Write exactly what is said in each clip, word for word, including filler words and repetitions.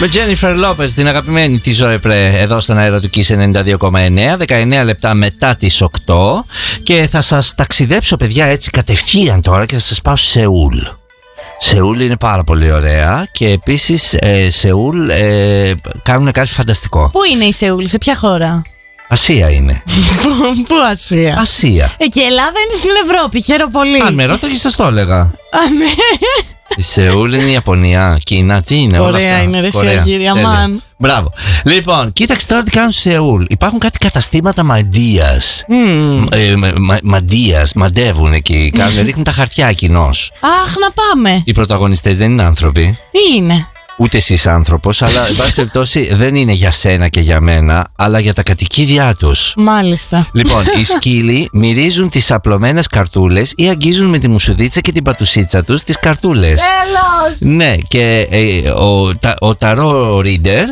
Με Τζένιφερ Λόπες, την αγαπημένη τη Ζωέ Πρέ, εδώ στον αέρα του Kiss ενενήντα δύο κόμμα εννέα, δεκαεννέα λεπτά μετά τις οκτώ. Και θα σας ταξιδέψω, παιδιά, έτσι κατευθείαν τώρα και θα σας πάω σε Σεούλ. Σεούλ είναι πάρα πολύ ωραία και επίσης ε, Σεούλ ε, κάνουν κάτι φανταστικό. Πού είναι η Σεούλ, σε ποια χώρα? Ασία είναι. Πού Ασία? Ασία. Ε, και η Ελλάδα είναι στην Ευρώπη, χαίρομαι πολύ. Αν με ρώταγες, σας το έλεγα. Α, ναι. Η Σεούλ είναι η Ιαπωνία, Κίνα, τι είναι όλα αυτά? Ωραία είναι, ρε Σιαγύρια, μαν. Μπράβο. Λοιπόν, κοίταξε τώρα τι κάνουν στη Σεούλ. Υπάρχουν κάτι καταστήματα μαντίας. Mm. Ε, μα, μαντίας, μαντεύουν εκεί. Κάνουν, ρίχνουν τα χαρτιά κοινώς. Αχ, να πάμε. Οι πρωταγωνιστές δεν είναι άνθρωποι. Τι είναι? Ούτε εσύ άνθρωπος, αλλά εν πάση περιπτώσει δεν είναι για σένα και για μένα, αλλά για τα κατοικίδια τους. Μάλιστα. Λοιπόν, οι σκύλοι μυρίζουν τις απλωμένες καρτούλες ή αγγίζουν με τη μουσουδίτσα και την πατουσίτσα τους τις καρτούλες. Τέλος! Ναι, και ε, ο, τα, ο ταρό reader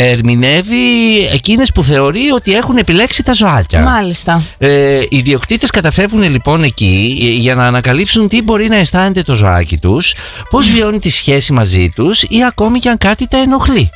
ερμηνεύει εκείνες που θεωρεί ότι έχουν επιλέξει τα ζωάκια. Μάλιστα. Ε, οι ιδιοκτήτες καταφεύγουν λοιπόν εκεί για να ανακαλύψουν τι μπορεί να αισθάνεται το ζωάκι τους, πώς βιώνει τη σχέση μαζί τους ή ακόμη και αν κάτι τα ενοχλεί.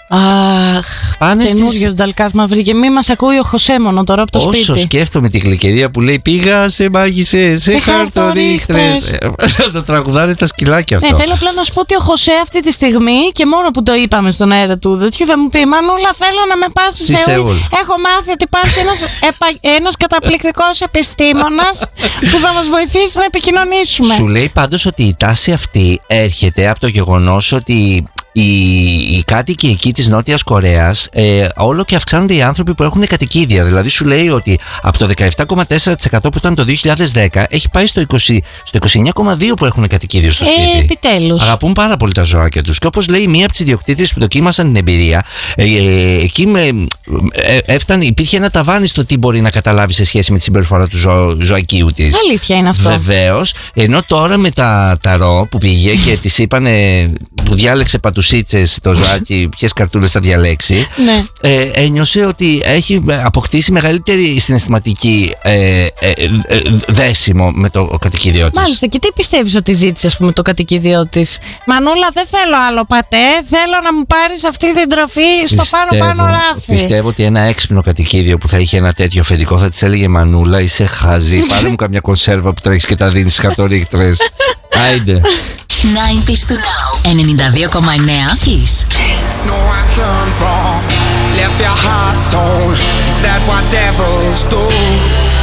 Αχ, καινούριος στις... Νταλκάς μα βρήκε. Μη μας ακούει ο Χωσέ μόνο τώρα από το Όσο σπίτι. Όσο σκέφτομαι τη γλυκερία που λέει πήγα σε μάγισσες, σε χαρτορίχτρες. Το τραγουδάνε τα σκυλάκια αυτό. Ναι, θέλω απλά να σου πω ότι ο Χωσέ αυτή τη στιγμή και μόνο που το είπαμε στον αέρα του τέτοιου θα μου πει Μανούλα, θέλω να με πας στη Σεούλ. Έχω μάθει ότι υπάρχει ένας, επα... ένας καταπληκτικός επιστήμονας που θα μας βοηθήσει να επικοινωνήσουμε. Σου λέει πάντως ότι η τάση αυτή έρχεται από το γεγονός ότι οι, οι κάτοικοι εκεί της Νότιας Κορέας ε, όλο και αυξάνονται οι άνθρωποι που έχουν κατοικίδια. Δηλαδή σου λέει ότι από το δεκαεπτά κόμμα τέσσερα τοις εκατό που ήταν το δύο χιλιάδες δέκα έχει πάει στο, είκοσι, στο είκοσι εννέα κόμμα δύο τοις εκατό που έχουν κατοικίδιο στο σπίτι. Ε, επιτέλους. Αγαπούν πάρα πολύ τα ζωάκια τους. Και όπως λέει μία από τις ιδιοκτήτριες που δοκίμασαν την εμπειρία, ε, ε, εκεί με, ε, έφτανε, υπήρχε ένα ταβάνι στο τι μπορεί να καταλάβει σε σχέση με τη συμπεριφορά του ζω, ζωακίου της. Αλήθεια είναι αυτό. Βεβαίως. Ενώ τώρα με τα ταρό που πήγε και της είπανε, που διάλεξε πατουσίτσες το ζωάκι, ποιες καρτούλες θα διαλέξει, ναι. ε, ένιωσε ότι έχει αποκτήσει μεγαλύτερη συναισθηματική ε, ε, ε, ε, δέσιμο με το κατοικίδιό της. Μάλιστα. Και τι πιστεύεις ότι ζήτησε, ας πούμε, το κατοικίδιό της? Μανούλα, δεν θέλω άλλο πατέ, θέλω να μου πάρεις αυτή την τροφή στο πάνω-πάνω ράφι. Πιστεύω ότι ένα έξυπνο κατοικίδιο που θα είχε ένα τέτοιο αφεντικό θα της έλεγε Μανούλα, είσαι χαζή, πάρε μου καμιά κονσέρβα που τρέχεις και τα δίνεις στις χαρτορίχτρες. Άιντε. ενενήντα to now. ενενήντα δύο κόμμα εννέα Kiss. No, I turned wrong, left your heart torn. Is that what devils do?